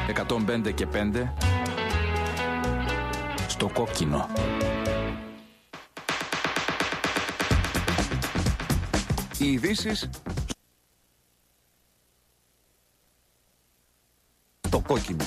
105 και 5 στο κόκκινο. Οι ειδήσεις στο κόκκινο.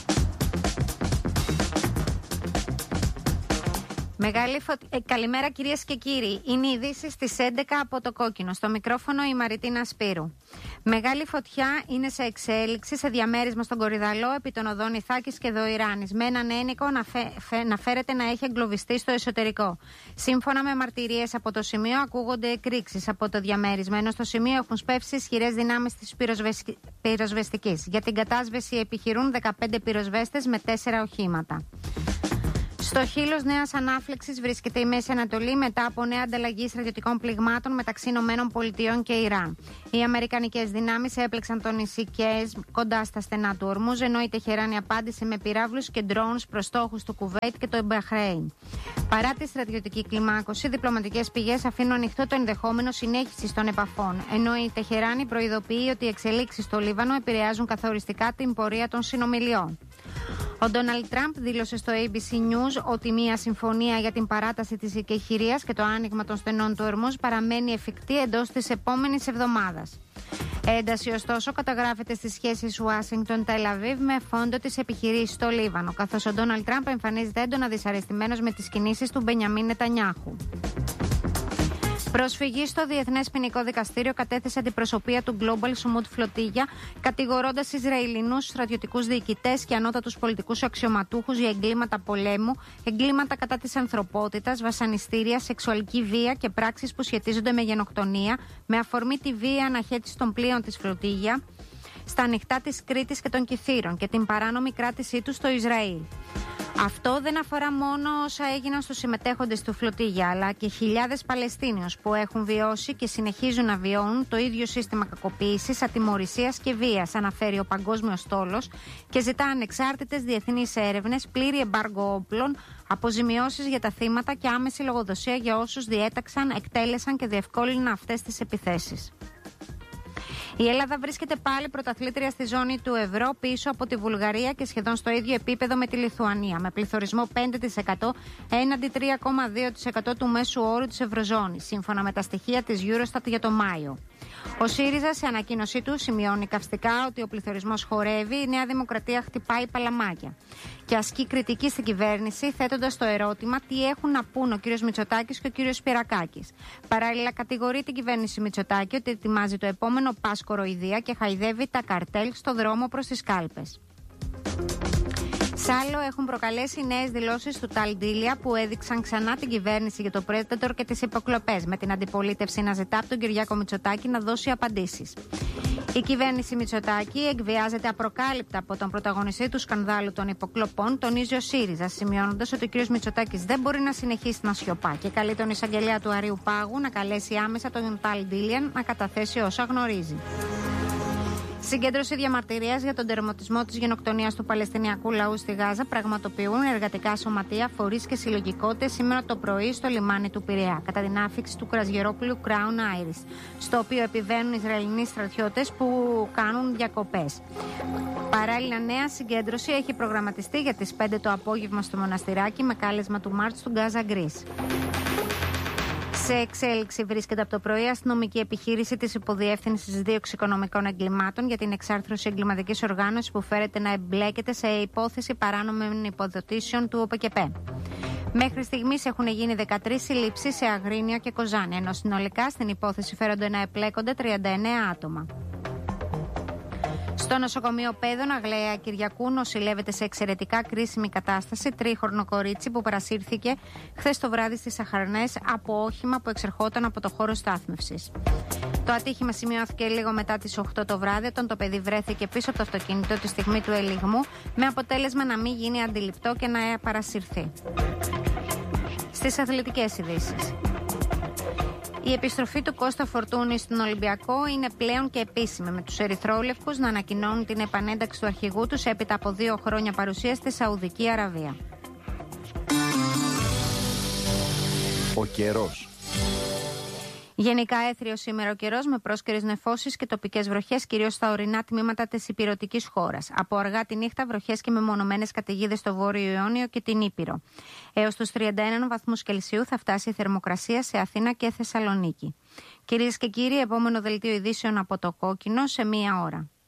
Καλημέρα κυρίες και κύριοι. Είναι οι ειδήσεις στις 11 από το κόκκινο. Στο μικρόφωνο η Μαριτίνα Σπύρου. Μεγάλη φωτιά είναι σε εξέλιξη σε διαμέρισμα στον Κορυδαλό επί των οδών Ιθάκης και Δοϊράνης, με έναν ένικο να φέρεται να έχει εγκλωβιστεί στο εσωτερικό. Σύμφωνα με μαρτυρίες από το σημείο, ακούγονται εκρήξεις από το διαμέρισμα, ενώ στο σημείο έχουν σπεύσει ισχυρές δυνάμεις της πυροσβεστικής. Για την κατάσβεση επιχειρούν 15 πυροσβέστες με 4 οχήματα. Στο χείλος νέας ανάφλεξης βρίσκεται η Μέση Ανατολή μετά από νέα ανταλλαγή στρατιωτικών πληγμάτων μεταξύ ΗΠΑ και Ιράν. Οι αμερικανικές δυνάμεις έπλεξαν το νησί Κέζ κοντά στα στενά του Ορμούζ, ενώ η Τεχεράνη απάντησε με πυράβλους και ντρόουνς προς στόχους του Κουβέιτ και το Μπαχρέιν. Παρά τη στρατιωτική κλιμάκωση, διπλωματικές πηγές αφήνουν ανοιχτό το ενδεχόμενο συνέχισης των επαφών, ενώ η Τεχεράνη προειδοποιεί ότι οι εξελίξεις στο Λίβανο επηρεάζουν καθοριστικά την πορεία των συνομιλιών. Ο Ντόναλντ Τραμπ δήλωσε στο ABC News ότι μια συμφωνία για την παράταση της εκεχηρίας και το άνοιγμα των στενών του Ορμούζ παραμένει εφικτή εντός της επόμενης εβδομάδας. Ένταση, ωστόσο, καταγράφεται στις σχέσεις Ουάσιγκτον-Τελαβίβ με φόντο τις επιχειρήσεις στο Λίβανο, καθώς ο Ντόναλντ Τραμπ εμφανίζεται έντονα δυσαρεστημένος με τις κινήσεις του Μπενιαμίν Νετανιάχου. Προσφυγή στο Διεθνές Ποινικό Δικαστήριο κατέθεσε αντιπροσωπεία του Global Summit Flotilla, κατηγορώντας Ισραηλινούς στρατιωτικούς διοικητές και ανώτατους πολιτικούς αξιωματούχους για εγκλήματα πολέμου, εγκλήματα κατά της ανθρωπότητας, βασανιστήρια, σεξουαλική βία και πράξεις που σχετίζονται με γενοκτονία, με αφορμή τη βία αναχέτηση των πλοίων της Flotilla στα ανοιχτά της Κρήτης και των Κιθήρων και την παράνομη κράτησή τους στο Ισραήλ. Αυτό δεν αφορά μόνο όσα έγιναν στους συμμετέχοντες του Φλωτίγια, αλλά και χιλιάδες Παλαιστίνιους που έχουν βιώσει και συνεχίζουν να βιώνουν το ίδιο σύστημα κακοποίησης, ατιμωρησίας και βίας, αναφέρει ο Παγκόσμιος Στόλος και ζητά ανεξάρτητες διεθνείς έρευνες, πλήρη εμπάργκο όπλων, αποζημιώσεις για τα θύματα και άμεση λογοδοσία για όσους διέταξαν, εκτέλεσαν και διευκόλυναν αυτές τις επιθέσεις. Η Ελλάδα βρίσκεται πάλι πρωταθλήτρια στη ζώνη του ευρώ πίσω από τη Βουλγαρία και σχεδόν στο ίδιο επίπεδο με τη Λιθουανία, με πληθωρισμό 5% έναντι 3,2% του μέσου όρου της Ευρωζώνης, σύμφωνα με τα στοιχεία της Eurostat για το Μάιο. Ο ΣΥΡΙΖΑ σε ανακοίνωσή του σημειώνει καυστικά ότι ο πληθωρισμός χορεύει, η Νέα Δημοκρατία χτυπάει παλαμάκια και ασκεί κριτική στην κυβέρνηση, θέτοντας το ερώτημα τι έχουν να πούν ο κ. Μητσοτάκης και ο κ. Σπυρακάκης. Παράλληλα, κατηγορεί την κυβέρνηση Μητσοτάκη ότι ετοιμάζει το επόμενο πας κοροϊδία και χαϊδεύει τα καρτέλ στο δρόμο προς τις κάλπες. Σ' άλλο έχουν προκαλέσει νέες δηλώσεις του Ταλντήλια που έδειξαν ξανά την κυβέρνηση για το Πρέτετορ και τις υποκλοπές, με την αντιπολίτευση να ζητά από τον Κυριάκο Μητσοτάκη να δώσει απαντήσεις. Η κυβέρνηση Μητσοτάκη εκβιάζεται απροκάλυπτα από τον πρωταγωνιστή του σκανδάλου των υποκλοπών, τονίζει ο ΣΥΡΙΖΑ, σημειώνοντας ότι ο κ. Μητσοτάκης δεν μπορεί να συνεχίσει να σιωπά και καλεί τον εισαγγελέα του Αρείου Πάγου να καλέσει άμεσα τον Ταλντήλια να καταθέσει όσα γνωρίζει. Συγκέντρωση διαμαρτυρίας για τον τερματισμό της γενοκτονίας του Παλαιστινιακού λαού στη Γάζα πραγματοποιούν εργατικά σωματεία, φορείς και συλλογικότητες σήμερα το πρωί στο λιμάνι του Πειραιά, κατά την άφιξη του κρασγερόπλοιου Crown Iris, στο οποίο επιβαίνουν Ισραηλινοί στρατιώτες που κάνουν διακοπές. Παράλληλα, νέα συγκέντρωση έχει προγραμματιστεί για τις 5 το απόγευμα στο Μοναστηράκι με κάλεσμα του Μάρτς του Γκάζα Γκρίς. Σε εξέλιξη βρίσκεται από το πρωί αστυνομική επιχείρηση της Υποδιεύθυνσης Δίωξης Οικονομικών Εγκλημάτων για την εξάρθρωση εγκληματικής οργάνωσης που φέρεται να εμπλέκεται σε υπόθεση παράνομων υποδοτήσεων του ΟΠΕΚΕΠΕ. Μέχρι στιγμής έχουν γίνει 13 συλλήψεις σε Αγρίνιο και Κοζάνη, ενώ συνολικά στην υπόθεση φέρονται να εμπλέκονται 39 άτομα. Στο νοσοκομείο Πέδων Αγλαία Κυριακού νοσηλεύεται σε εξαιρετικά κρίσιμη κατάσταση τρίχρονο κορίτσι που παρασύρθηκε χθες το βράδυ στις Αχαρνές από όχημα που εξερχόταν από το χώρο στάθμευσης. Το ατύχημα σημειώθηκε λίγο μετά τις 8 το βράδυ, όταν το παιδί βρέθηκε πίσω από το αυτοκίνητο τη στιγμή του ελιγμού, με αποτέλεσμα να μην γίνει αντιληπτό και να παρασυρθεί. Στις αθλητικές ειδήσεις. Η επιστροφή του Κώστα Φορτούνη στον Ολυμπιακό είναι πλέον και επίσημη, με τους ερυθρόλευκους να ανακοινώνουν την επανένταξη του αρχηγού τους έπειτα από 2 χρόνια παρουσία στη Σαουδική Αραβία. Ο καιρός. Γενικά έθριο σήμερα ο καιρός με πρόσκαιρες νεφώσεις και τοπικές βροχές, κυρίως στα ορεινά τμήματα της υπηρετικής χώρας. Από αργά τη νύχτα βροχές και μεμονωμένες καταιγίδες στο Βόρειο Ιόνιο και την Ήπειρο. Έως τους 31 βαθμούς Κελσίου θα φτάσει η θερμοκρασία σε Αθήνα και Θεσσαλονίκη. Κυρίες και κύριοι, επόμενο δελτίο ειδήσεων από το Κόκκινο σε 1 ώρα.